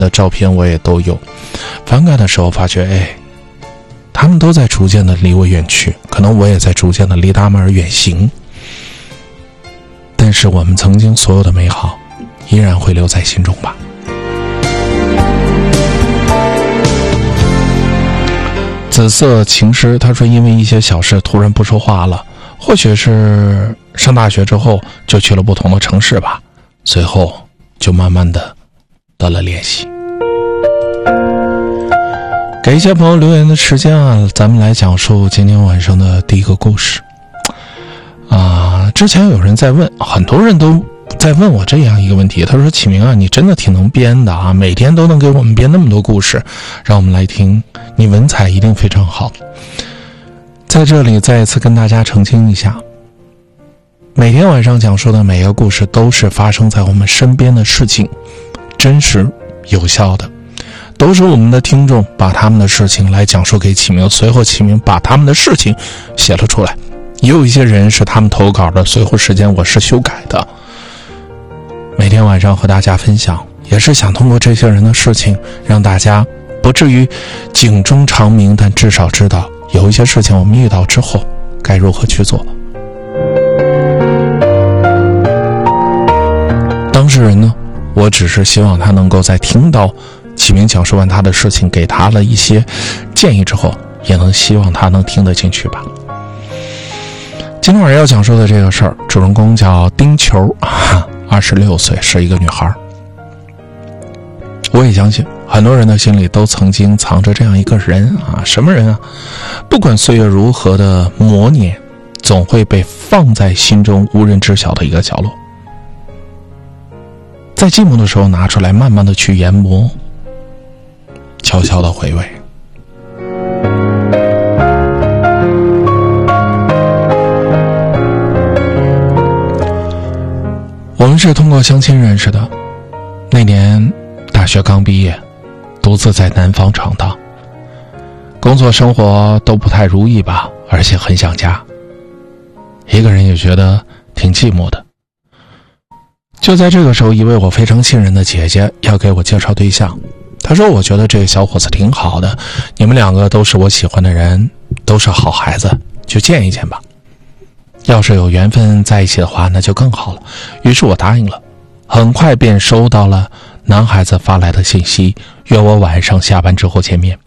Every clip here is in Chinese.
的照片我也都有。翻看的时候发觉，他们都在逐渐的离我远去，可能我也在逐渐的离他们而远行。但是我们曾经所有的美好依然会留在心中吧。紫色情诗他说，因为一些小事突然不说话了，或许是上大学之后就去了不同的城市吧，随后就慢慢的得了联系。给一些朋友留言的时间啊，咱们来讲述今天晚上的第一个故事之前有人在问，很多人都在问我这样一个问题，他说启明啊，你真的挺能编的啊，每天都能给我们编那么多故事，让我们来听，你文采一定非常好。在这里再一次跟大家澄清一下，每天晚上讲述的每个故事都是发生在我们身边的事情，真实有效的，都是我们的听众把他们的事情来讲述给启明，随后启明把他们的事情写了出来。也有一些人是他们投稿的，随后时间我是修改的。每天晚上和大家分享，也是想通过这些人的事情让大家不至于警钟长鸣，但至少知道有一些事情我们遇到之后该如何去做。当事人呢，我只是希望他能够在听到启明讲述完他的事情，给他了一些建议之后，也能希望他能听得进去吧。今天晚上要讲述的这个事儿，主人公叫丁球，26岁，是一个女孩。我也相信很多人的心里都曾经藏着这样一个人什么人啊？不管岁月如何的磨碾，总会被放在心中无人知晓的一个角落，在寂寞的时候拿出来，慢慢的去研磨，悄悄的回味。我们是通过相亲认识的，那年大学刚毕业，独自在南方闯荡，工作生活都不太如意吧，而且很想家，一个人也觉得挺寂寞的。就在这个时候，一位我非常信任的姐姐要给我介绍对象，她说我觉得这个小伙子挺好的，你们两个都是我喜欢的人，都是好孩子，就见一见吧，要是有缘分在一起的话那就更好了。于是我答应了，很快便收到了男孩子发来的信息，约我晚上下班之后见面。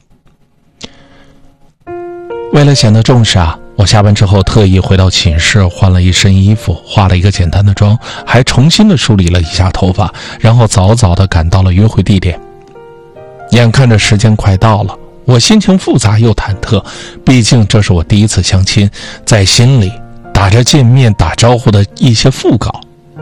为了显得重视我下班之后特意回到寝室，换了一身衣服，化了一个简单的妆，还重新的梳理了一下头发，然后早早的赶到了约会地点。眼看着时间快到了，我心情复杂又忐忑，毕竟这是我第一次相亲，在心里打着见面打招呼的一些腹稿。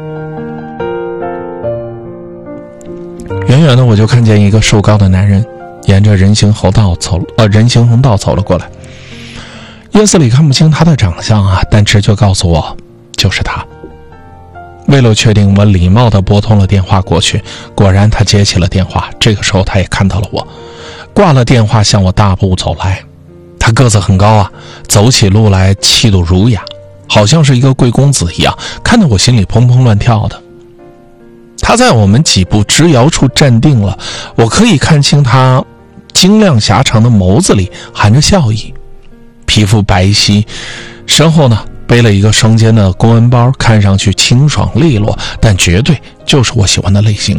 远远的我就看见一个瘦高的男人沿着人行横道走了过来。夜色里看不清他的长相但直觉告诉我就是他。为了确定，我礼貌地拨通了电话过去，果然他接起了电话。这个时候他也看到了我，挂了电话向我大步走来。他个子很高走起路来气度儒雅，好像是一个贵公子一样，看得我心里砰砰乱跳的。他在我们几步之遥处站定了，我可以看清他晶亮狭长的眸子里含着笑意，皮肤白皙，身后呢背了一个双肩的公文包，看上去清爽利落，但绝对就是我喜欢的类型。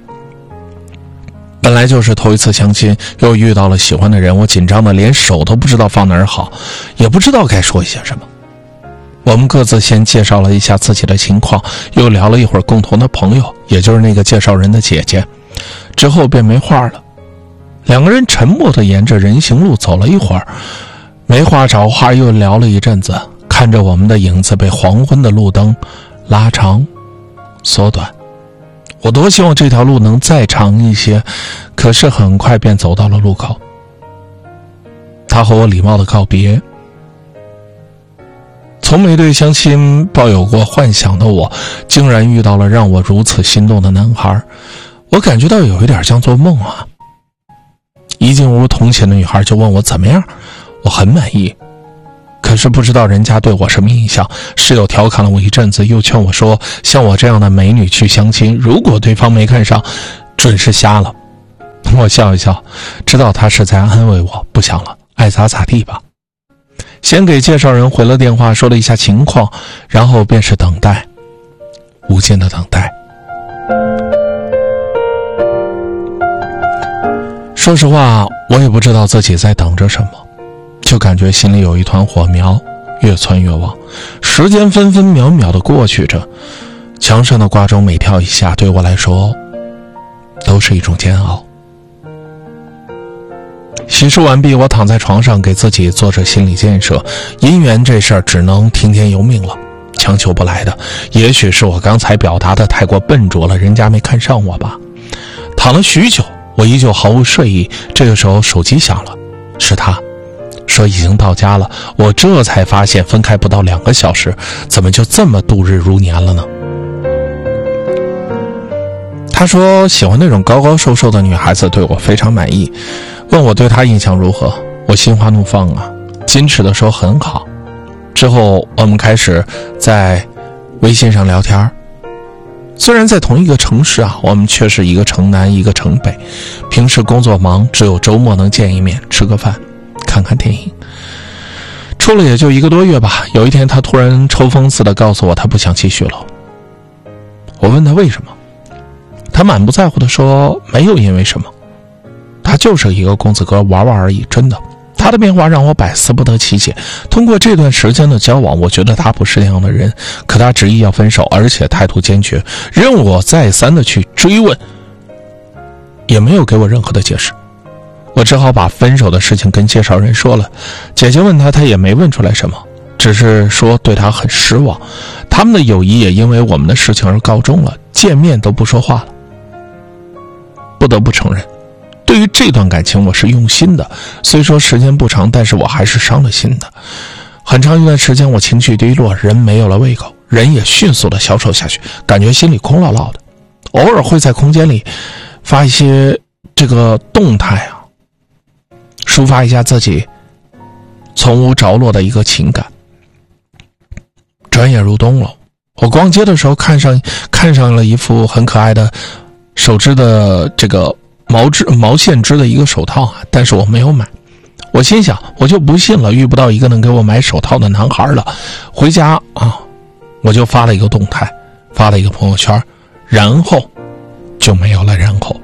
本来就是头一次相亲，又遇到了喜欢的人，我紧张的连手都不知道放哪儿好，也不知道该说一些什么。我们各自先介绍了一下自己的情况，又聊了一会儿共同的朋友，也就是那个介绍人的姐姐，之后便没话了。两个人沉默地沿着人行路走了一会儿，没话找话，又聊了一阵子，看着我们的影子被黄昏的路灯拉长缩短。我多希望这条路能再长一些，可是很快便走到了路口。他和我礼貌的告别。从没对相亲抱有过幻想的我，竟然遇到了让我如此心动的男孩，我感觉到有一点像做梦一进屋，同寝的女孩就问我怎么样，我很满意，可是不知道人家对我什么印象。室友调侃了我一阵子，又劝我说像我这样的美女去相亲，如果对方没看上，准是瞎了。 我笑一笑，知道他是在安慰我，不想了，爱咋咋地吧。先给介绍人回了电话，说了一下情况，然后便是等待，无尽的等待。说实话，我也不知道自己在等着什么，就感觉心里有一团火苗，越窜越旺。时间分分秒秒的过去着，墙上的挂钟每跳一下，对我来说都是一种煎熬。洗漱完毕，我躺在床上给自己做着心理建设，姻缘这事儿只能听天由命了，强求不来的。也许是我刚才表达的太过笨拙了，人家没看上我吧。躺了许久，我依旧毫无睡意。这个时候手机响了，是他说已经到家了。我这才发现分开不到2个小时，怎么就这么度日如年了呢？他说喜欢那种高高瘦瘦的女孩子，对我非常满意，问我对他印象如何。我心花怒放啊，矜持的说很好。之后我们开始在微信上聊天，虽然在同一个城市啊，我们却是一个城南一个城北，平时工作忙，只有周末能见一面，吃个饭，看看电影。处了也就1个多月吧，有一天他突然抽风似的告诉我他不想继续了。我问他为什么，他满不在乎地说没有因为什么，他就是一个公子哥玩玩而已，真的。他的变化让我百思不得其解。通过这段时间的交往，我觉得他不是那样的人，可他执意要分手，而且态度坚决，任我再三的去追问，也没有给我任何的解释。我只好把分手的事情跟介绍人说了。姐姐问他，他也没问出来什么，只是说对他很失望。他们的友谊也因为我们的事情而告终了，见面都不说话了。不得不承认，对于这段感情我是用心的，虽说时间不长，但是我还是伤了心的。很长一段时间我情绪低落，人没有了胃口，人也迅速的消瘦下去，感觉心里空落落的。偶尔会在空间里发一些这个动态啊，抒发一下自己从无着落的一个情感。转眼入冬了，我逛街的时候看上了一副很可爱的手织的这个毛线织的一个手套啊，但是我没有买。我心想，我就不信了，遇不到一个能给我买手套的男孩了。回家啊，我就发了一个动态，发了一个朋友圈，然后就没有了然后。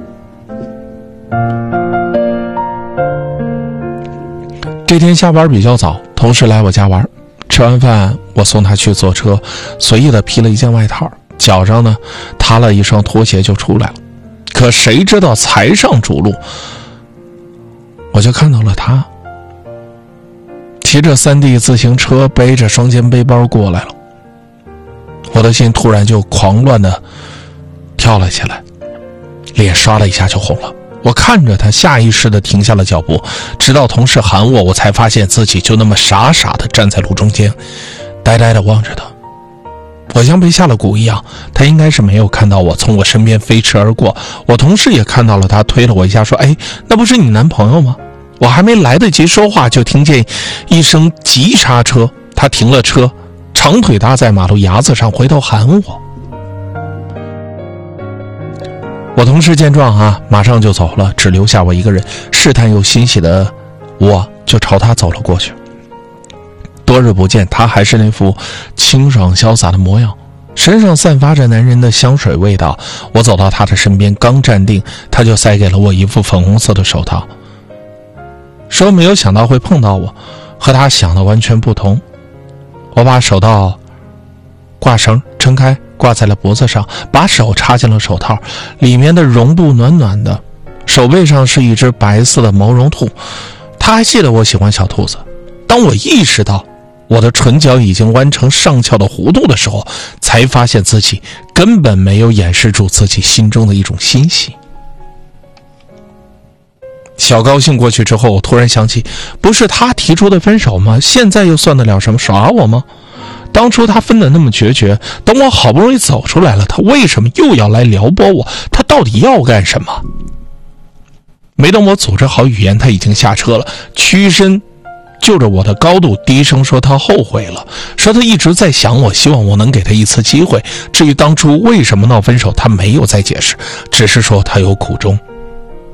这天下班比较早，同事来我家玩，吃完饭我送他去坐车，随意的披了一件外套，脚上呢踏了一双拖鞋就出来了。可谁知道才上主路，我就看到了他骑着3D 自行车，背着双肩背包过来了。我的心突然就狂乱的跳了起来，脸刷了一下就红了。我看着他，下意识的停下了脚步，直到同事喊我，我才发现自己就那么傻傻的站在路中间，呆呆的望着他。我像被下了蛊一样，他应该是没有看到我从我身边飞驰而过。我同事也看到了他，推了我一下说，哎，那不是你男朋友吗？我还没来得及说话，就听见一声急刹车，他停了车，长腿搭在马路牙子上，回头喊我。我同事见状啊，马上就走了，只留下我一个人，试探又欣喜的我就朝他走了过去。多日不见，他还是那副清爽潇洒的模样，身上散发着男人的香水味道。我走到他的身边，刚站定，他就塞给了我一副粉红色的手套，说没有想到会碰到我，和他想的完全不同。我把手套挂绳撑开，挂在了脖子上，把手插进了手套，里面的绒布暖暖的，手背上是一只白色的毛绒兔。他还记得我喜欢小兔子。当我意识到我的唇角已经弯成上翘的弧度的时候，才发现自己根本没有掩饰住自己心中的一种欣喜。小高兴过去之后，我突然想起，不是他提出的分手吗？现在又算得了什么？耍我吗？当初他分得那么决绝，等我好不容易走出来了，他为什么又要来撩拨我？他到底要干什么？没等我组织好语言，他已经下车了，屈身就着我的高度低声说他后悔了，说他一直在想我，希望我能给他一次机会。至于当初为什么闹分手，他没有再解释，只是说他有苦衷。